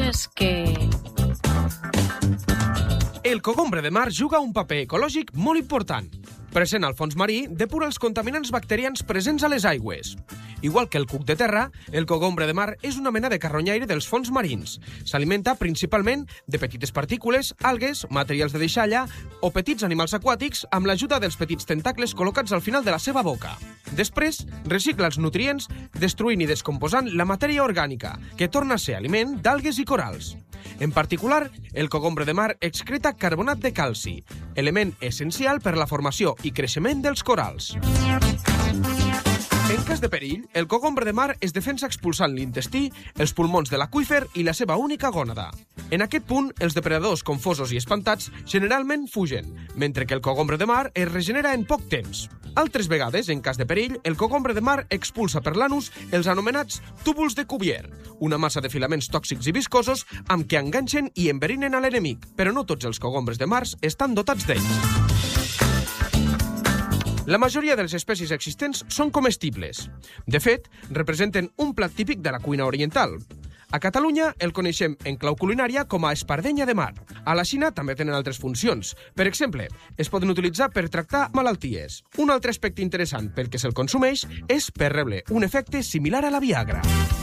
coses que... El cogombre de mar juga un paper ecològic molt important. Present al fons marí, depura els contaminants bacterians presents a les aigües. Igual que el cuc de terra, el cogombre de mar és una mena de carronyaire dels fons marins. S'alimenta principalment de petites partícules, algues, materials de deixalla o petits animals aquàtics amb l'ajuda dels petits tentacles col·locats al final de la seva boca. Després, recicla els nutrients, destruint i descomposant la matèria orgànica, que torna a ser aliment d'algues i corals. En particular, el cogombre de mar excreta carbonat de calci, element essencial per la formació i creixement dels corals. En cas de perill, el cogombre de mar es defensa expulsant l'intestí, els pulmons de l'aqüífer i la seva única gònada. En aquest punt, els depredadors confosos i espantats generalment fugen, mentre que el cogombre de mar es regenera en poc temps. Altres vegades, en cas de perill, el cogombre de mar expulsa per l'anus els anomenats túbuls de Cuvier, una massa de filaments tòxics i viscosos amb què enganxen i enverinen a l'enemic, però no tots els cogombres de mars estan dotats d'ells. La majoria de les espècies existents són comestibles. De fet, representen un plat típic de la cuina oriental. A Catalunya el coneixem en clau culinària com a espardenya de mar. A la Xina també tenen altres funcions. Per exemple, es poden utilitzar per tractar malalties. Un altre aspecte interessant pel que se'l consumeix és per rebre un efecte similar a la Viagra.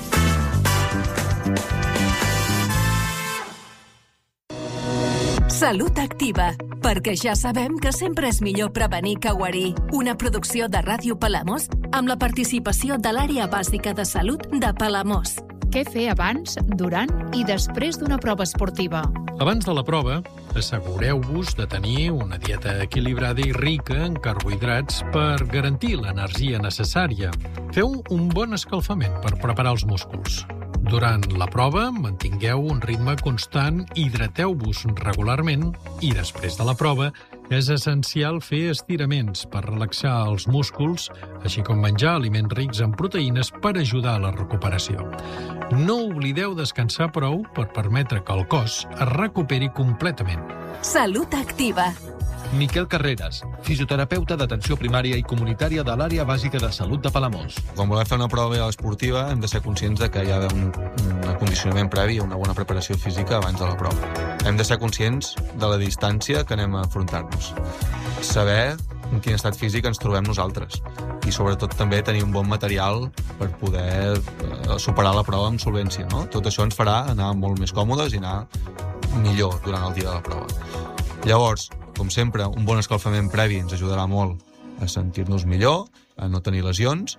Salut Activa, perquè ja sabem que sempre és millor prevenir que guarir. Una producció de Ràdio Palamós amb la participació de l'Àrea Bàsica de Salut de Palamós. Què fer abans, durant i després d'una prova esportiva? Abans de la prova, assegureu-vos de tenir una dieta equilibrada i rica en carbohidrats per garantir l'energia necessària. Feu un bon escalfament per preparar els músculs. Durant la prova, mantingueu un ritme constant, hidrateu-vos regularment i després de la prova és essencial fer estiraments per relaxar els músculs, així com menjar aliments rics en proteïnes per ajudar a la recuperació. No oblideu descansar prou per permetre que el cos es recuperi completament. Salut Activa. Miquel Carreras, fisioterapeuta d'atenció primària i comunitària de l'Àrea Bàsica de Salut de Palamós. Quan volem fer una prova esportiva hem de ser conscients de que hi ha un acondicionament previ, una bona preparació física abans de la prova. Hem de ser conscients de la distància que anem a afrontar-nos. Saber en quin estat físic ens trobem nosaltres i sobretot també tenir un bon material per poder superar la prova amb solvència. No? Tot això ens farà anar molt més còmodes i anar millor durant el dia de la prova. Llavors, com sempre, un bon escalfament previ ens ajudarà molt a sentir-nos millor, a no tenir lesions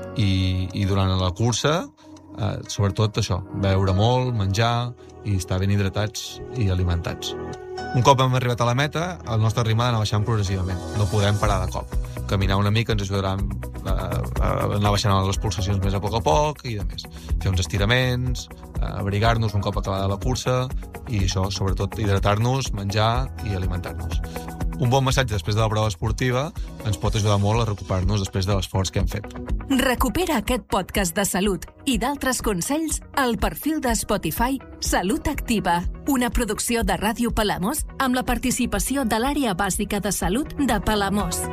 i durant la cursa, sobretot això, beure molt, menjar i estar ben hidratats i alimentats. Un cop hem arribat a la meta, el nostre ritme ha d'anar baixant progressivament. No podem parar de cop. Caminar una mica ens ajudarà a anar baixant les pulsacions més a poc i de més. Fer uns estiraments, abrigar-nos un cop acabada la cursa i això, sobretot, hidratar-nos, menjar i alimentar-nos. Un bon massatge després de la prova esportiva ens pot ajudar molt a recuperar-nos després de l'esforç que hem fet. Recupera aquest podcast de salut i d'altres consells al perfil de Spotify Salut Activa, una producció de Ràdio Palamós amb la participació de l'Àrea Bàsica de Salut de Palamós.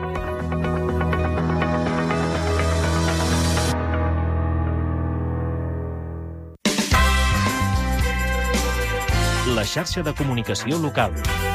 La xarxa de comunicació local.